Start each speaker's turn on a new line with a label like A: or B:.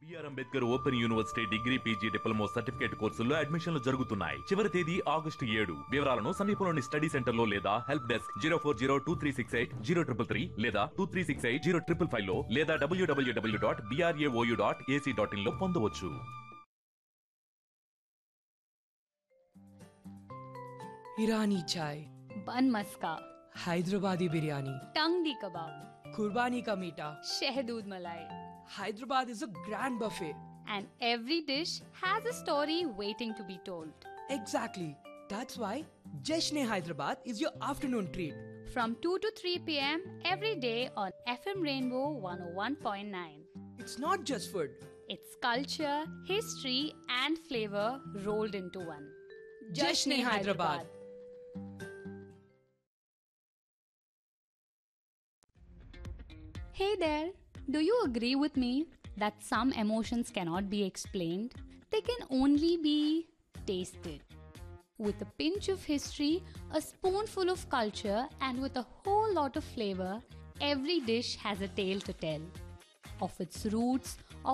A: BR Ambedkar open university degree PG diploma certificate కోర్సుల్లో అడ్మిషన్లు జరుగుతున్నాయి. చివరి తేదీ August 7. వివరాలను సమీపంలోని స్టడీ సెంటర్ లో లేదా హెల్ప్ డెస్క్ 04023680333 లేదా 23680555 లో లేదా www.bravo.ac.in లో పొందవచ్చు.
B: ईरानी चाय,
C: बन मस्का,
B: हैदराबादी बिरयानी,
C: टंगडी कबाब,
B: कुर्बानी का मीठा.
C: शहदूद मलाई.
B: Hyderabad is a grand buffet.
C: And every dish has a story waiting to be told.
B: Exactly. That's why Jashn Hyderabad is your afternoon treat.
C: From 2 to 3 p.m. every day on FM Rainbow 101.9.
B: It's not just food.
C: It's culture, history and flavor rolled into one.
B: Jashn Hyderabad.
C: Hey there, do you agree with me that some emotions cannot be explained? They can only be tasted. With a pinch of history, a spoonful of culture, and with a whole lot of flavor, every dish has a tale to tell. Of its roots,